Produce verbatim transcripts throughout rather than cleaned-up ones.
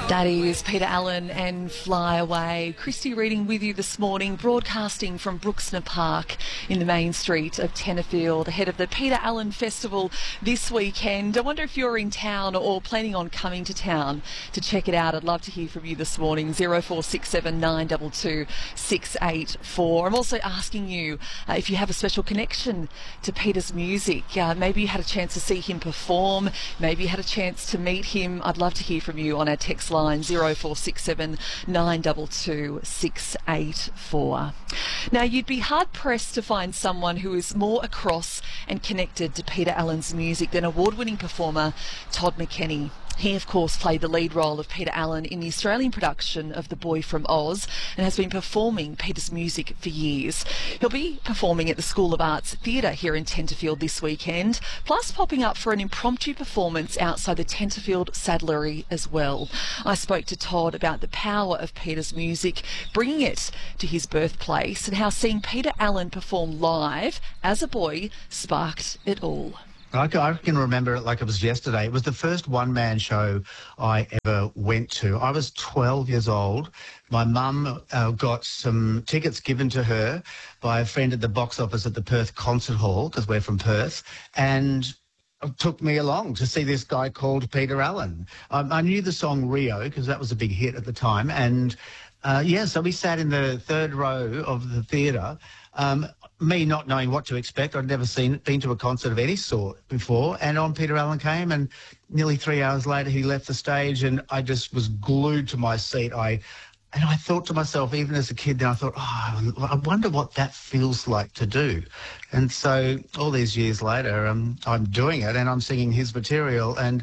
That is Peter Allen and Fly Away. Christy Reading with you this morning, broadcasting from Brooksner Park in the main street of Tenterfield, ahead of the Peter Allen Festival this weekend. I wonder if you're in town or planning on coming to town to check it out. I'd love to hear from you this morning, zero four six seven nine two two six eight four. I'm also asking you uh, if you have a special connection to Peter's music. Uh, maybe you had a chance to see him perform, maybe you had a chance to meet him. I'd love to hear from you on our text line line zero four six seven nine two two six eight four. Now, you'd be hard pressed to find someone who is more across and connected to Peter Allen's music than award-winning performer Todd McKenney. He, of course, played the lead role of Peter Allen in the Australian production of The Boy from Oz and has been performing Peter's music for years. He'll be performing at the School of Arts Theatre here in Tenterfield this weekend, plus popping up for an impromptu performance outside the Tenterfield Saddlery as well. I spoke to Todd about the power of Peter's music, bringing it to his birthplace, and how seeing Peter Allen perform live as a boy sparked it all. I can remember it like it was yesterday. It was the first one-man show I ever went to. I was twelve years old. My mum uh, got some tickets given to her by a friend at the box office at the Perth Concert Hall, because we're from Perth, and took me along to see this guy called Peter Allen. Um, I knew the song Rio, because that was a big hit at the time, and uh, yeah, so we sat in the third row of the theatre, um, me not knowing what to expect. I'd never seen been to a concert of any sort before, and on Peter Allen came, and nearly three hours later he left the stage, and I just was glued to my seat. I and I thought to myself, even as a kid, then I thought, oh, I wonder what that feels like to do. And so all these years later, um, I'm doing it, and I'm singing his material, and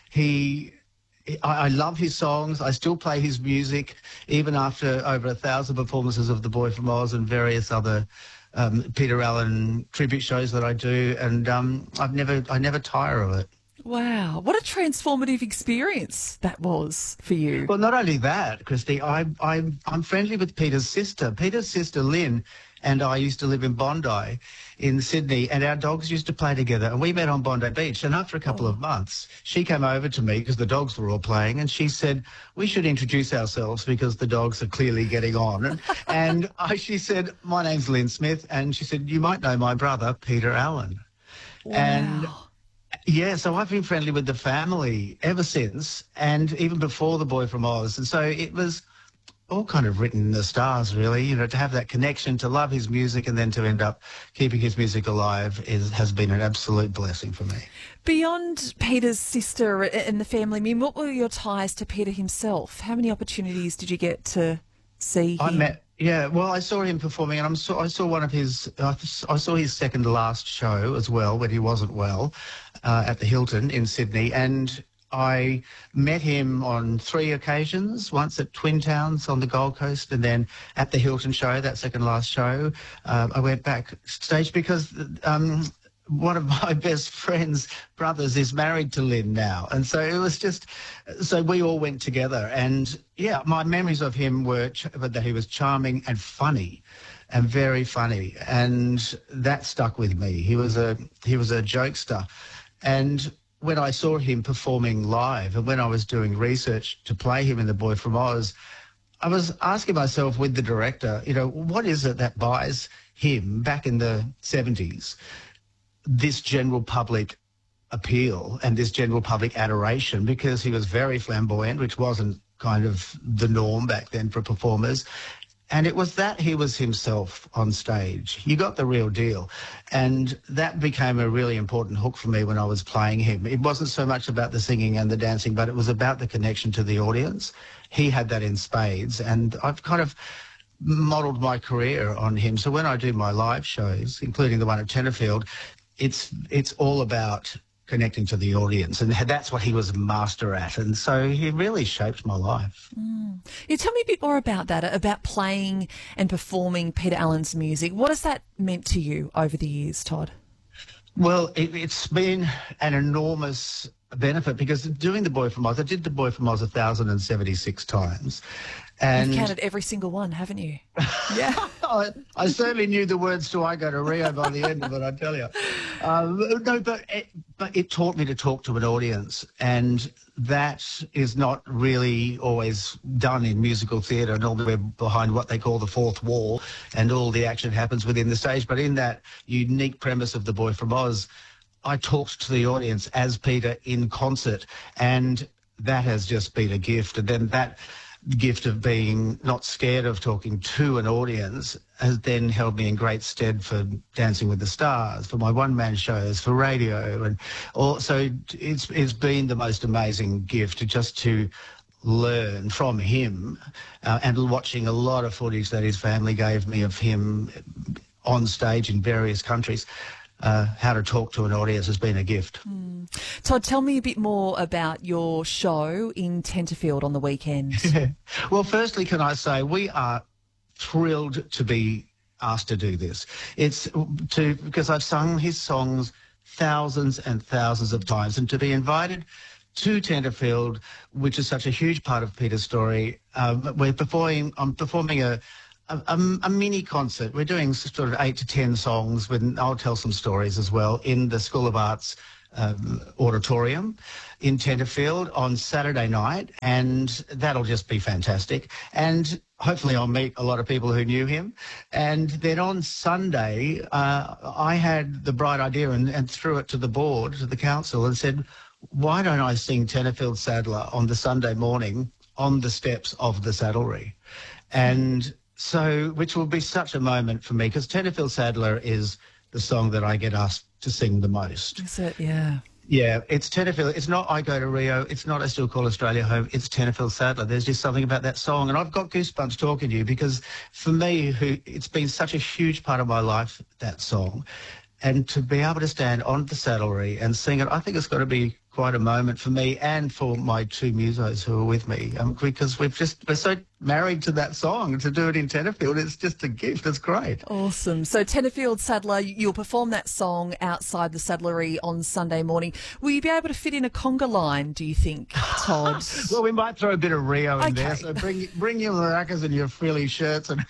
he. I love his songs. I still play his music, even after over a thousand performances of The Boy from Oz and various other um, Peter Allen tribute shows that I do, and um, I've never, I never tire of it. Wow, what a transformative experience that was for you. Well, not only that, Christy, I, I, I'm friendly with Peter's sister. Peter's sister, Lynn, and I used to live in Bondi in Sydney, and our dogs used to play together, and we met on Bondi Beach. And after a couple oh. of months, she came over to me because the dogs were all playing, and she said, we should introduce ourselves because the dogs are clearly getting on. and I, she said, my name's Lynn Smith, and she said, you might know my brother, Peter Allen. Wow. And yeah, so I've been friendly with the family ever since, and even before The Boy from Oz. And so it was all kind of written in the stars, really, you know, to have that connection, to love his music, and then to end up keeping his music alive is, has been an absolute blessing for me. Beyond Peter's sister and the family, I mean, what were your ties to Peter himself? How many opportunities did you get to see him? I met, yeah, well, I saw him performing, and I'm so, I saw one of his, uh, I saw his second to last show as well, when he wasn't well, uh, at the Hilton in Sydney, and I met him on three occasions, once at Twin Towns on the Gold Coast, and then at the Hilton show, that second last show. Uh, I went backstage because um, one of my best friend's brothers is married to Lynn now. And so it was just, so we all went together. And yeah, my memories of him were ch- that he was charming and funny, and very funny. And that stuck with me. He was a, he was a jokester. And when I saw him performing live, and when I was doing research to play him in The Boy from Oz, I was asking myself with the director, you know, what is it that buys him back in the seventies this general public appeal and this general public adoration, because he was very flamboyant, which wasn't kind of the norm back then for performers. And it was that he was himself on stage. You got the real deal. And that became a really important hook for me when I was playing him. It wasn't so much about the singing and the dancing, but it was about the connection to the audience. He had that in spades, and I've kind of modelled my career on him. So when I do my live shows, including the one at Tenterfield, it's it's all about connecting to the audience, and that's what he was a master at, and so he really shaped my life. Mm. You tell me a bit more about that, about playing and performing Peter Allen's music. What has that meant to you over the years, Todd? Well, it, it's been an enormous benefit, because doing The Boy from Oz, I did The Boy from Oz one thousand seventy-six times. And you've counted every single one, haven't you? Yeah. I, I certainly knew the words to "I Go to Rio" by the end of it, I tell you. Um, no, but it, but it taught me to talk to an audience, and that is not really always done in musical theatre. Normally we're behind what they call the fourth wall, and all the action happens within the stage. But in that unique premise of The Boy from Oz, I talked to the audience as Peter in concert, and that has just been a gift. And then that gift of being not scared of talking to an audience has then held me in great stead for Dancing with the Stars, for my one-man shows, for radio, and also it's it's been the most amazing gift to just to learn from him, uh, and watching a lot of footage that his family gave me of him on stage in various countries. Uh, how to talk to an audience has been a gift. Mm. Todd, tell me a bit more about your show in Tenterfield on the weekend. Well, firstly, can I say we are thrilled to be asked to do this. It's to because I've sung his songs thousands and thousands of times, and to be invited to Tenterfield, which is such a huge part of Peter's story. Um, we're performing. I'm performing a. A, a, a mini concert. We're doing sort of eight to ten songs, with, I'll tell some stories as well, in the School of Arts um, auditorium in Tenterfield on Saturday night, and that'll just be fantastic. And hopefully I'll meet a lot of people who knew him. And then on Sunday, uh, I had the bright idea and, and threw it to the board, to the council, and said, why don't I sing Tenterfield Saddler on the Sunday morning on the steps of the Saddlery? And so, which will be such a moment for me, because Tenterfield Saddler is the song that I get asked to sing the most. Is it? Yeah. Yeah, it's Tenterfield. It's not I Go to Rio. It's not I Still Call Australia Home. It's Tenterfield Saddler. There's just something about that song. And I've got goosebumps talking to you, because for me, who it's been such a huge part of my life, that song. And to be able to stand on the Saddlery and sing it, I think it's got to be quite a moment for me and for my two musos who are with me, um, because we've just, we're so married to that song. To do it in Tenterfield, it's just a gift. It's great. Awesome. So Tenterfield Saddler, you'll perform that song outside the Saddlery on Sunday morning. Will you be able to fit in a conga line, do you think, Todd? Well, we might throw a bit of Rio in Okay. there. So bring bring your maracas and your frilly shirts, and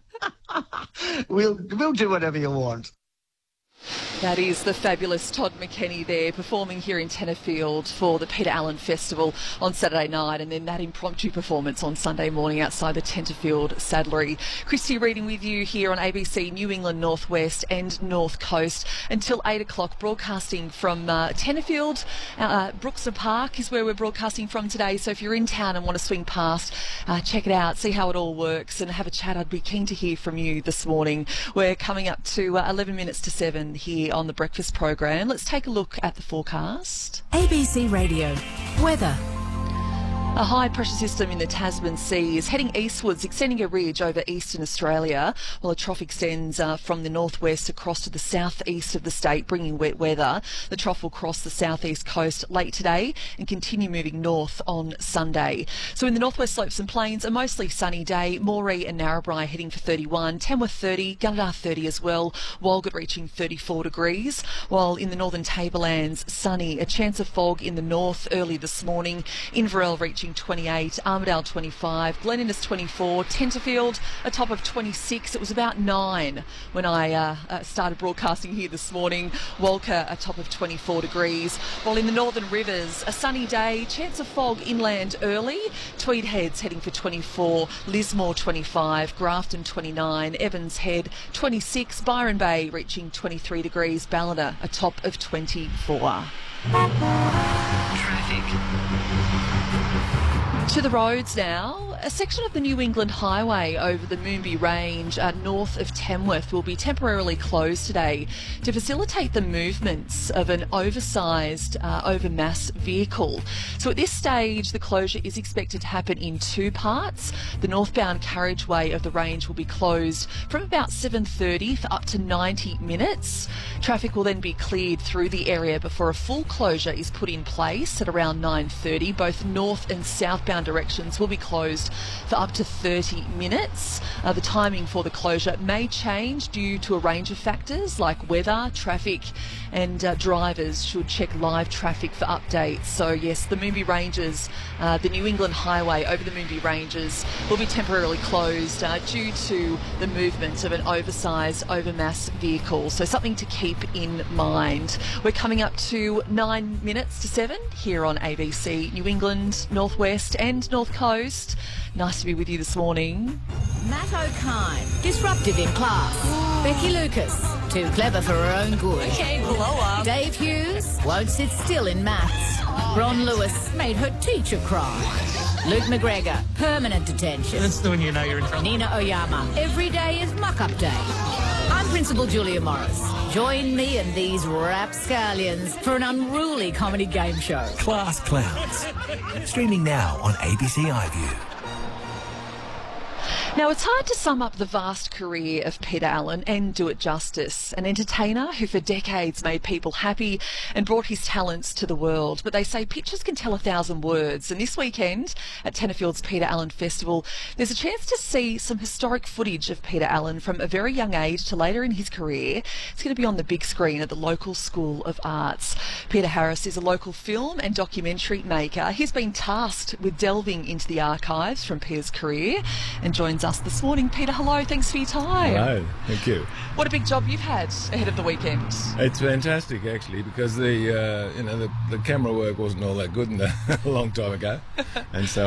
we'll we'll do whatever you want. That is the fabulous Todd McKenney there, performing here in Tenterfield for the Peter Allen Festival on Saturday night, and then that impromptu performance on Sunday morning outside the Tenterfield Saddlery. Christy Reading with you here on A B C New England North West and North Coast until eight o'clock, broadcasting from uh, Tenterfield. Uh, Brooksna Park is where we're broadcasting from today, so if you're in town and want to swing past, uh, check it out, see how it all works and have a chat. I'd be keen to hear from you this morning. We're coming up to uh, eleven minutes to seven here on the breakfast program. Let's take a look at the forecast. A B C Radio weather. A high pressure system in the Tasman Sea is heading eastwards, extending a ridge over eastern Australia, while a trough extends uh, from the northwest across to the southeast of the state, bringing wet weather. The trough will cross the southeast coast late today and continue moving north on Sunday. So in the northwest slopes and plains, a mostly sunny day. Moree and Narrabri heading for thirty-one, Tamworth thirty, Gunnedah thirty as well, Walgett reaching thirty-four degrees, while in the northern tablelands, sunny. A chance of fog in the north early this morning. Inverell reaching twenty-eight, Armidale twenty-five, Glen Innes twenty-four, Tenterfield a top of twenty-six. It was about nine when I uh, uh, started broadcasting here this morning. Walker a top of twenty-four degrees, while in the northern rivers a sunny day, chance of fog inland early. Tweed Heads heading for twenty-four, Lismore twenty-five, Grafton twenty-nine, Evans Head twenty-six, Byron Bay reaching twenty-three degrees, Ballina a top of twenty-four. Traffic. To the roads now. A section of the New England Highway over the Moonbi Range uh, north of Tamworth will be temporarily closed today to facilitate the movements of an oversized, uh, overmass vehicle. So at this stage, the closure is expected to happen in two parts. The northbound carriageway of the range will be closed from about seven thirty for up to ninety minutes. Traffic will then be cleared through the area before a full closure is put in place at around nine thirty. Both north and southbound directions will be closed for up to thirty minutes. Uh, the timing for the closure may change due to a range of factors like weather, traffic, and uh, drivers should check live traffic for updates. So yes, the Moonbi Ranges, uh, the New England Highway over the Moonbi Ranges will be temporarily closed uh, due to the movement of an oversized, overmass vehicle. So something to keep in mind. We're coming up to nine minutes to seven here on A B C New England, Northwest and North Coast. Nice to be with you this morning. Matt O'Kine, disruptive in class. Becky Lucas, too clever for her own good. Okay, blow up. Dave Hughes won't sit still in maths. Ron Lewis made her teacher cry. Luke McGregor, permanent detention. That's the when you know you're in trouble. Nina Oyama, every day is muck-up day. I'm Principal Julia Morris. Join me and these rapscallions for an unruly comedy game show. Class Clowns. Streaming now on A B C iView. Now, it's hard to sum up the vast career of Peter Allen and do it justice. An entertainer who for decades made people happy and brought his talents to the world. But they say pictures can tell a thousand words. And this weekend at Tenterfield's Peter Allen Festival, there's a chance to see some historic footage of Peter Allen from a very young age to later in his career. It's going to be on the big screen at the local School of Arts. Peter Harris is a local film and documentary maker. He's been tasked with delving into the archives from Peter's career and joins us this morning. Peter, hello, thanks for your time. Hello, thank you. What a big job you've had ahead of the weekend. It's fantastic, actually, because the uh, you know the, the camera work wasn't all that good in the, a long time ago, and so